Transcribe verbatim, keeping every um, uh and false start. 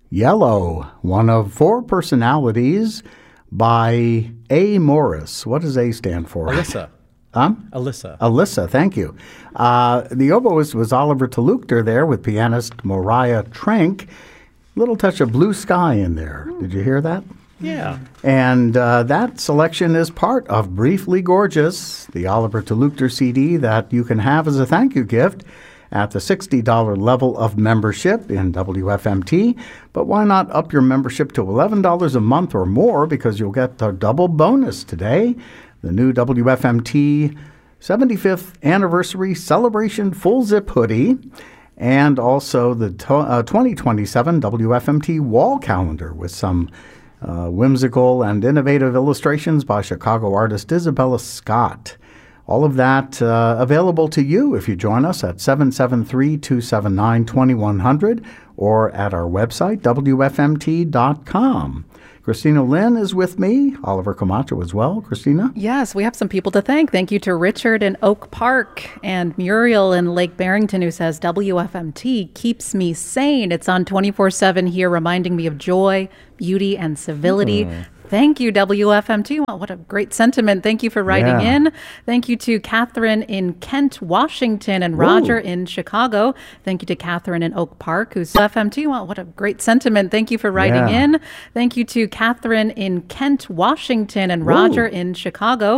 Yellow, one of four personalities by A. Morris. What does A stand for? Alyssa. Huh? Alyssa. Alyssa, thank you. Uh, the oboist was Oliver Talukder there with pianist Moriah Trank. Little touch of blue sky in there. Did you hear that? Yeah. And uh, that selection is part of Briefly Gorgeous, the Oliver Talukder C D that you can have as a thank you gift at the sixty dollars level of membership in W F M T. But why not up your membership to eleven dollars a month or more, because you'll get the double bonus today, the new W F M T seventy-fifth Anniversary Celebration Full Zip Hoodie, and also the to- uh, twenty twenty-seven W F M T Wall Calendar with some uh, whimsical and innovative illustrations by Chicago artist Isabella Scott. All of that uh, available to you if you join us at seven seven three, two seven nine, two one zero zero or at our website, W F M T dot com. Christina Lynn is with me, Oliver Camacho as well. Christina? Yes, we have some people to thank. Thank you to Richard in Oak Park and Muriel in Lake Barrington, who says, W F M T keeps me sane. It's on twenty-four seven here, reminding me of joy, beauty, and civility. Mm. Thank you, W F M T. Well, what a great sentiment. Thank you for writing yeah. in. Thank you to Catherine in Kent, Washington, and Roger Ooh. in Chicago. Thank you to Catherine in Oak Park, who's F M T. Well, what a great sentiment. Thank you for writing yeah. in. Thank you to Catherine in Kent, Washington, and Roger Ooh. in Chicago.